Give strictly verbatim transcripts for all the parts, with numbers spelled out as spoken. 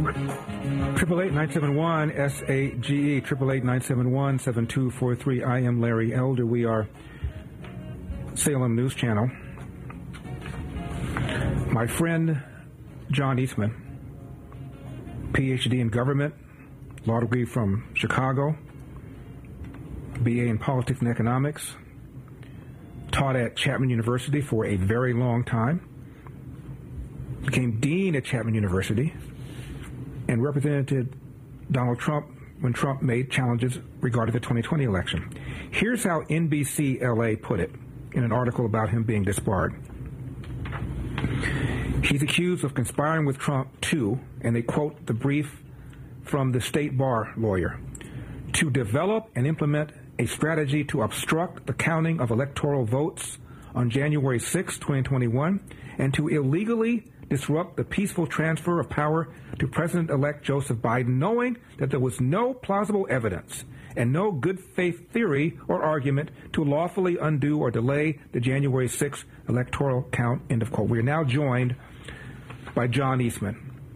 Triple eight nine seven one S A G E. Triple eight nine seven one seven two four three. I am Larry Elder. We are Salem News Channel. My friend John Eastman, P H D in government, law degree from Chicago, B A in politics and economics, taught at Chapman University for a very long time, became dean at Chapman University, and represented Donald Trump when Trump made challenges regarding the twenty twenty election. Here's how N B C L A put it in an article about him being disbarred. He's accused of conspiring with Trump to, and they quote the brief from the state bar lawyer, to develop and implement a strategy to obstruct the counting of electoral votes on January sixth, twenty twenty-one, and to illegally disrupt the peaceful transfer of power to President-elect Joseph Biden, knowing that there was no plausible evidence and no good faith theory or argument to lawfully undo or delay the January sixth electoral count, end of quote. We are now joined by John Eastman.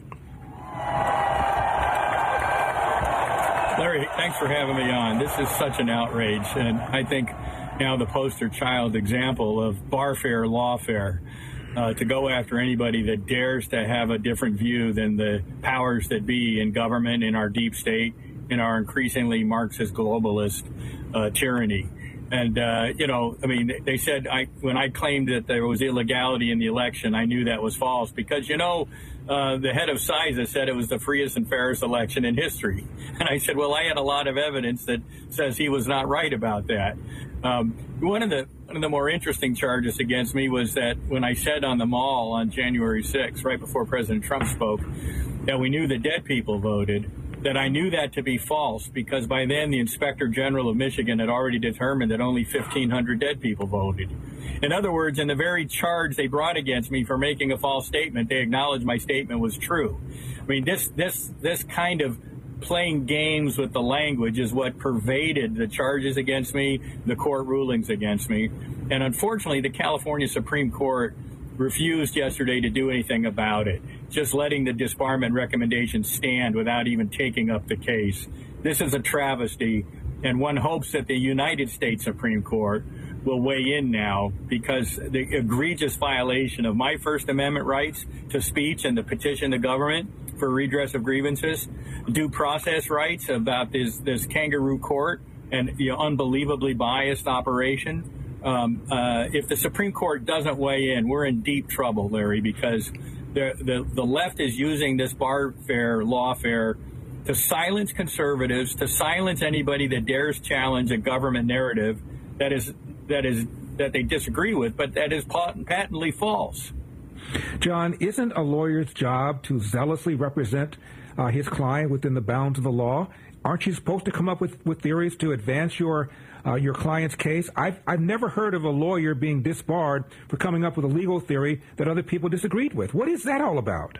Larry, thanks for having me on. This is such an outrage, and I think now the poster child example of barfare, lawfare, uh, to go after anybody that dares to have a different view than the powers that be in government, in our deep state, in our increasingly Marxist globalist uh, tyranny. And, uh, you know, I mean, they said I, when I claimed that there was illegality in the election, I knew that was false because, you know, uh, the head of CISA said it was the freest and fairest election in history. And I said, well, I had a lot of evidence that says he was not right about that. Um, one of the one of the more interesting charges against me was that when I said on the Mall on January sixth, right before President Trump spoke, that we knew the dead people voted, that I knew that to be false because by then the Inspector General of Michigan had already determined that only fifteen hundred dead people voted. In other words, in the very charge they brought against me for making a false statement, they acknowledged my statement was true. I mean, this this this kind of playing games with the language is what pervaded the charges against me, the court rulings against me. And unfortunately, the California Supreme Court refused yesterday to do anything about it, just letting the disbarment recommendation stand without even taking up the case. This is a travesty, and one hopes that the United States Supreme Court will weigh in now because the egregious violation of my First Amendment rights to speech and to petition the government for redress of grievances, due process rights about this, this kangaroo court and the unbelievably biased operation. Um, uh, if the Supreme Court doesn't weigh in, we're in deep trouble, Larry, because the, the, the left is using this barfare, lawfare to silence conservatives, to silence anybody that dares challenge a government narrative that is that is that they disagree with, but that is patently false. John, isn't a lawyer's job to zealously represent uh, his client within the bounds of the law? Aren't you supposed to come up with, with theories to advance your uh, your client's case? I've, I've never heard of a lawyer being disbarred for coming up with a legal theory that other people disagreed with. What is that all about?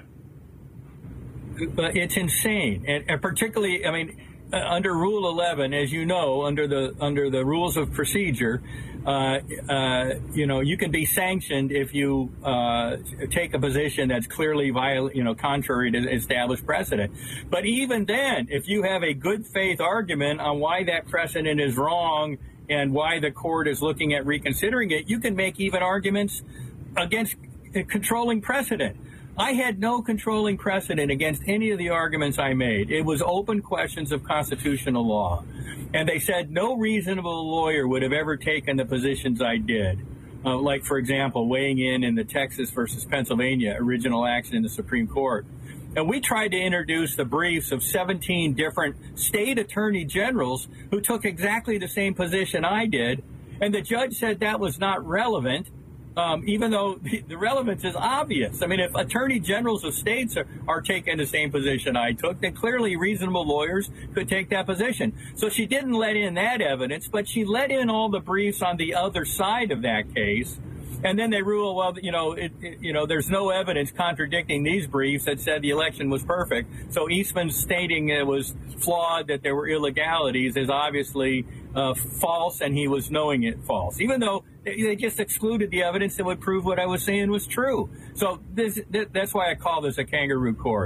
But it's insane, and, and particularly, I mean, uh, under Rule eleven, as you know, under the under the rules of procedure, uh, uh, you know, you can be sanctioned if you uh, take a position that's clearly viol- you know, contrary to established precedent. But even then, if you have a good faith argument on why that precedent is wrong and why the court is looking at reconsidering it, you can make even arguments against controlling precedent. I had no controlling precedent against any of the arguments I made. It was open questions of constitutional law. And they said no reasonable lawyer would have ever taken the positions I did. Uh, like, for example, weighing in in the Texas versus Pennsylvania original action in the Supreme Court. And we tried to introduce the briefs of seventeen different state attorney generals who took exactly the same position I did. And the judge said that was not relevant. Um, even though the, the relevance is obvious. I mean, if attorney generals of states are, are taking the same position I took, then clearly reasonable lawyers could take that position. So she didn't let in that evidence, but she let in all the briefs on the other side of that case. And then they rule, well, you know, it, it, you know, there's no evidence contradicting these briefs that said the election was perfect. So Eastman stating it was flawed, that there were illegalities, is obviously uh, false, and he was knowing it false, even though they just excluded the evidence that would prove what I was saying was true. So this, that's why I call this a kangaroo court.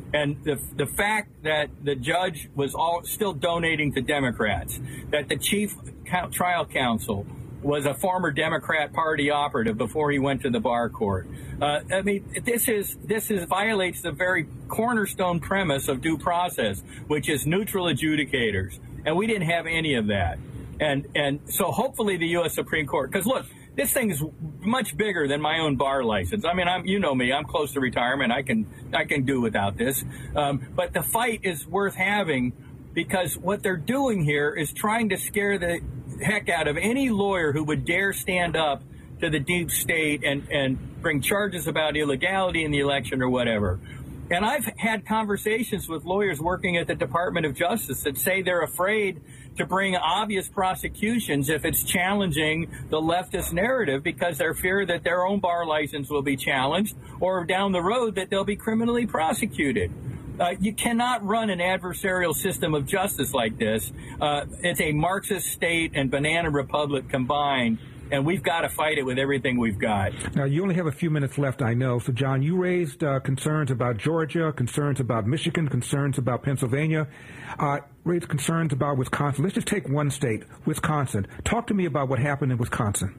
And the the fact that the judge was all still donating to Democrats, that the chief trial counsel was a former Democrat Party operative before he went to the bar court. Uh, I mean, this is this is violates the very cornerstone premise of due process, which is neutral adjudicators, and we didn't have any of that. And and so hopefully the U S Supreme Court, because look, this thing is much bigger than my own bar license. I mean, I'm, you know me, I'm close to retirement. I can I can do without this. Um, but the fight is worth having because what they're doing here is trying to scare the heck out of any lawyer who would dare stand up to the deep state and, and bring charges about illegality in the election or whatever. And I've had conversations with lawyers working at the Department of Justice that say they're afraid to bring obvious prosecutions if it's challenging the leftist narrative because they're fear that their own bar license will be challenged or down the road that they'll be criminally prosecuted. Uh, you cannot run an adversarial system of justice like this. Uh, it's a Marxist state and banana republic combined. And we've got to fight it with everything we've got. Now, you only have a few minutes left, I know. So, John, you raised uh, concerns about Georgia, concerns about Michigan, concerns about Pennsylvania, uh, raised concerns about Wisconsin. Let's just take one state, Wisconsin. Talk to me about what happened in Wisconsin.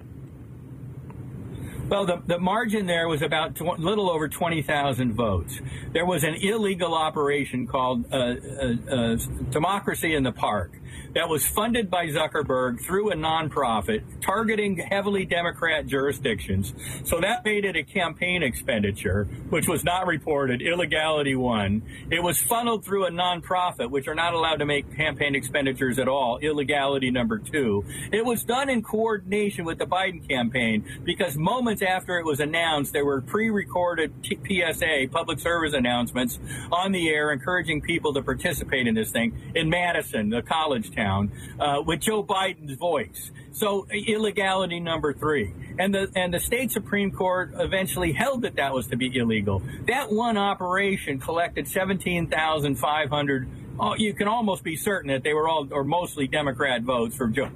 Well, the, the margin there was about a little over twenty thousand votes. There was an illegal operation called uh, uh, uh, Democracy in the Park that was funded by Zuckerberg through a nonprofit targeting heavily Democrat jurisdictions. So that made it a campaign expenditure, which was not reported. Illegality one. It was funneled through a nonprofit, which are not allowed to make campaign expenditures at all. Illegality number two. It was done in coordination with the Biden campaign because moments after it was announced, there were pre-recorded P S A, public service announcements, on the air encouraging people to participate in this thing in Madison, the college town, uh, with Joe Biden's voice. So illegality number three. And the and the state Supreme Court eventually held that that was to be illegal. That one operation collected seventeen thousand five hundred. Oh, you can almost be certain that they were all or mostly Democrat votes for Joe.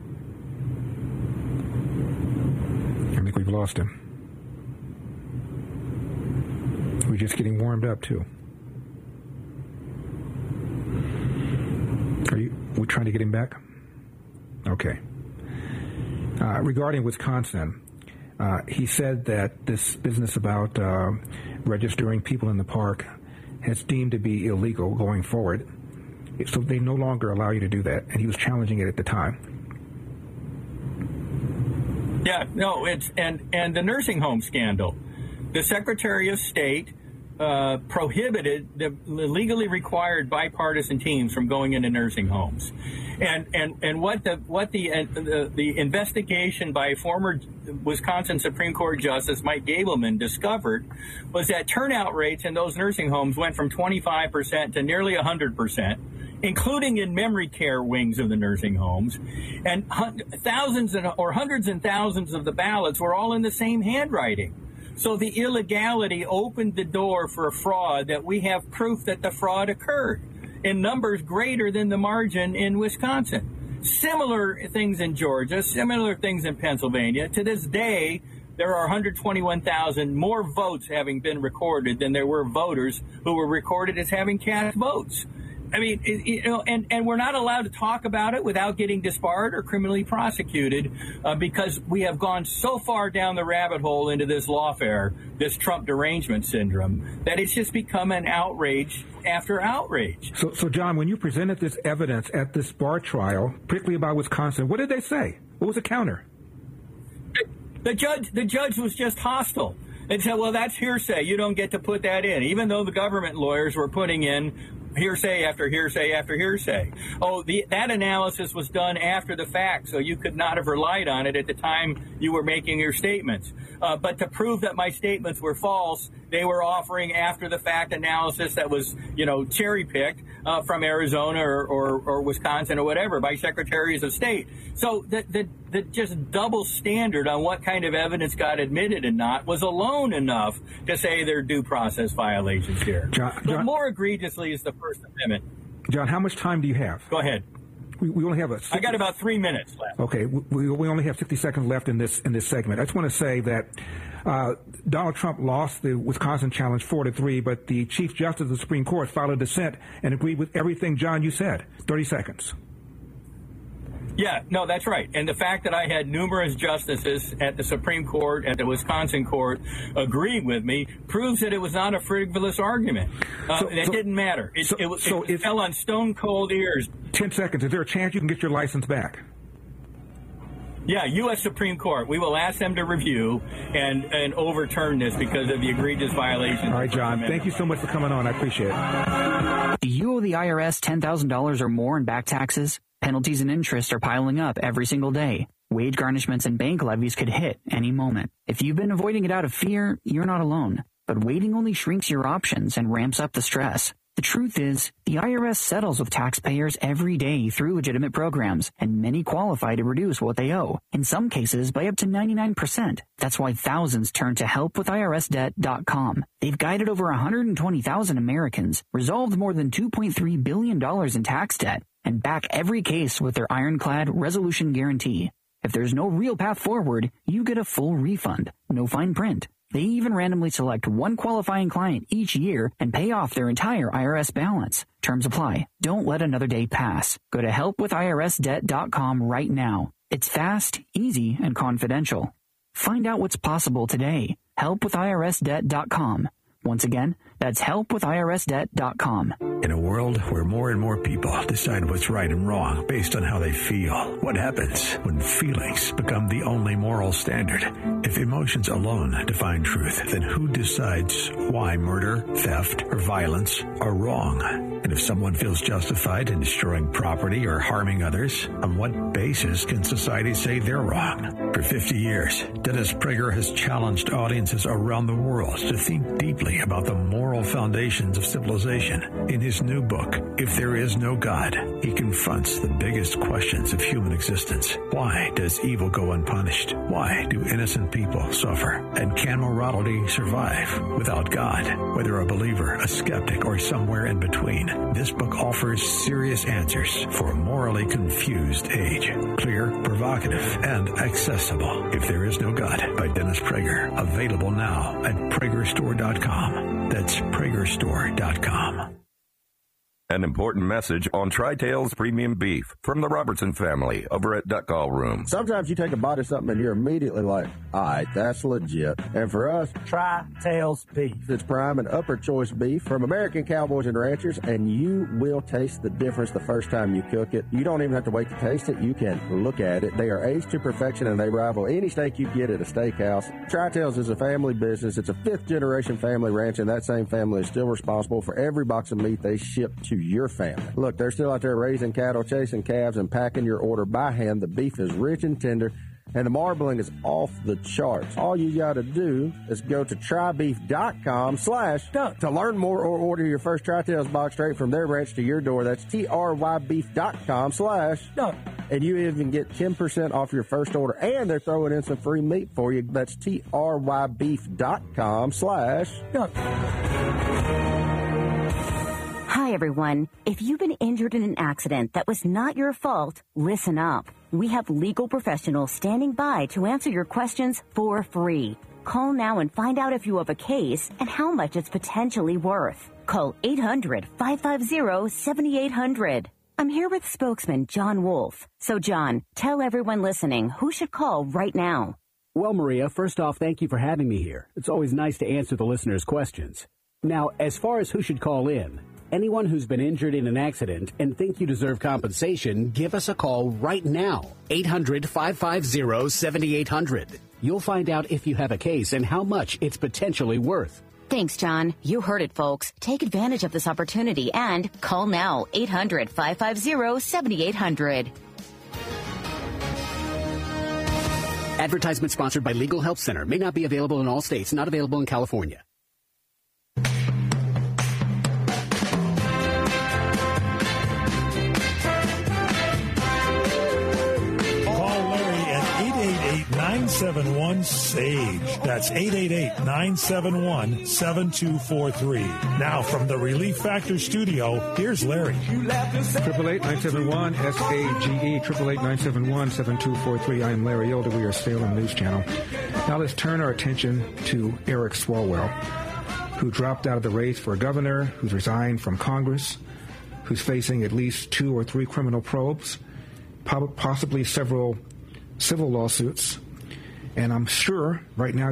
I think we've lost him. We're just getting warmed up, too. Are you? We're trying to get him back? Okay. Uh, regarding Wisconsin, uh, he said that this business about uh, registering people in the park has deemed to be illegal going forward. So they no longer allow you to do that. And he was challenging it at the time. Yeah, no, it's and, and the nursing home scandal. The Secretary of State uh, prohibited the legally required bipartisan teams from going into nursing homes, and and, and what the what the, uh, the the investigation by former Wisconsin Supreme Court Justice Mike Gableman discovered was that turnout rates in those nursing homes went from twenty-five percent to nearly one hundred percent. Including in memory care wings of the nursing homes, and thousands and, or hundreds and thousands of the ballots were all in the same handwriting. So the illegality opened the door for a fraud that we have proof that the fraud occurred in numbers greater than the margin in Wisconsin. Similar things in Georgia, similar things in Pennsylvania. To this day, there are one hundred twenty-one thousand more votes having been recorded than there were voters who were recorded as having cast votes. I mean, you know, and, and we're not allowed to talk about it without getting disbarred or criminally prosecuted uh, because we have gone so far down the rabbit hole into this lawfare, this Trump derangement syndrome, that it's just become an outrage after outrage. So, so John, when you presented this evidence at this bar trial, particularly about Wisconsin, what did they say? What was the counter? The judge, the judge was just hostile and said, well, that's hearsay. You don't get to put that in, even though the government lawyers were putting in hearsay after hearsay after hearsay. Oh, the, that analysis was done after the fact, so you could not have relied on it at the time you were making your statements. Uh, but to prove that my statements were false, they were offering after the fact analysis that was, you know, cherry picked uh, from Arizona or, or, or Wisconsin or whatever by secretaries of state. So the, the, the just double standard on what kind of evidence got admitted and not was alone enough to say there are due process violations here. John, John, but more egregiously is the First Amendment. John, how much time do you have? Go ahead. We, we only have a. I got about three minutes left. Okay, we, we only have sixty seconds left in this in this segment. I just want to say that Uh, Donald Trump lost the Wisconsin challenge four to three, but the Chief Justice of the Supreme Court filed a dissent and agreed with everything, John, you said. thirty seconds. Yeah, no, that's right. And the fact that I had numerous justices at the Supreme Court, at the Wisconsin court, agree with me proves that it was not a frivolous argument. Uh, so, it so, didn't matter. It, so, it, it, so it if, fell on stone cold ears. Ten seconds. Is there a chance you can get your license back? Yeah, U S Supreme Court. We will ask them to review and, and overturn this because of the egregious violations. All right, John. Thank you so much for coming on. I appreciate it. Do you owe the I R S ten thousand dollars or more in back taxes? Penalties and interest are piling up every single day. Wage garnishments and bank levies could hit any moment. If you've been avoiding it out of fear, you're not alone. But waiting only shrinks your options and ramps up the stress. The truth is, the I R S settles with taxpayers every day through legitimate programs, and many qualify to reduce what they owe, in some cases by up to ninety-nine percent. That's why thousands turn to help with I R S debt dot com. They've guided over one hundred twenty thousand Americans, resolved more than two point three billion dollars in tax debt, and back every case with their ironclad resolution guarantee. If there's no real path forward, you get a full refund, no fine print. They even randomly select one qualifying client each year and pay off their entire I R S balance. Terms apply. Don't let another day pass. Go to help with I R S debt dot com right now. It's fast, easy, and confidential. Find out what's possible today. help with I R S debt dot com. Once again, that's help with I R S debt dot com. In a world where more and more people decide what's right and wrong based on how they feel, what happens when feelings become the only moral standard? If emotions alone define truth, then who decides why murder, theft, or violence are wrong? And if someone feels justified in destroying property or harming others, on what basis can society say they're wrong? For fifty years, Dennis Prager has challenged audiences around the world to think deeply about the moral foundations of civilization. In his new book, If There Is No God, he confronts the biggest questions of human existence. Why does evil go unpunished? Why do innocent people suffer? And can morality survive without God? Whether a believer, a skeptic, or somewhere in between, this book offers serious answers for a morally confused age. Clear, provocative, and accessible. If There Is No God by Dennis Prager. Available now at Prager Store dot com. That's Prager Store dot com. An important message on Tri-Tails Premium Beef from the Robertson family over at Duck Call Room. Sometimes you take a bite of something and you're immediately like, all right, that's legit. And for us, Tri-Tails Beef. It's prime and upper choice beef from American Cowboys and Ranchers, and you will taste the difference the first time you cook it. You don't even have to wait to taste it. You can look at it. They are aged to perfection, and they rival any steak you get at a steakhouse. Tri-Tails is a family business. It's a fifth-generation family ranch, and that same family is still responsible for every box of meat they ship to your family. Look, they're still out there raising cattle, chasing calves, and packing your order by hand. The beef is rich and tender, and the marbling is off the charts. All you got to do is go to tri beef dot com slash duck to learn more or order your first Tri-Tails box straight from their ranch to your door. That's T R Y beef dot com slash duck. And you even get ten percent off your first order, and they're throwing in some free meat for you. That's T R Y beef dot com slash duck. Hi, everyone. If you've been injured in an accident that was not your fault, listen up. We have legal professionals standing by to answer your questions for free. Call now and find out if you have a case and how much it's potentially worth. Call eight hundred, five five zero, seven eight hundred. I'm here with spokesman John Wolf. So, John, tell everyone listening who should call right now. Well, Maria, first off, thank you for having me here. It's always nice to answer the listeners' questions. Now, as far as who should call in, anyone who's been injured in an accident and think you deserve compensation, give us a call right now. eight hundred, five five zero, seven eight hundred. You'll find out if you have a case and how much it's potentially worth. Thanks, John. You heard it, folks. Take advantage of this opportunity and call now. eight hundred, five five zero, seven eight hundred. Advertisement sponsored by Legal Help Center. May not be available in all states. Not available in California. nine seven seven one, SAGE. That's eight eight eight, nine seven one, seven two four three. Now from the Relief Factor studio, here's Larry. Triple eight nine seven one S A G E. Triple eight nine seven one seven two four three. I am Larry Elder. We are Salem News Channel. Now let's turn our attention to Eric Swalwell, who dropped out of the race for governor, who's resigned from Congress, who's facing at least two or three criminal probes, possibly several civil lawsuits. And I'm sure right now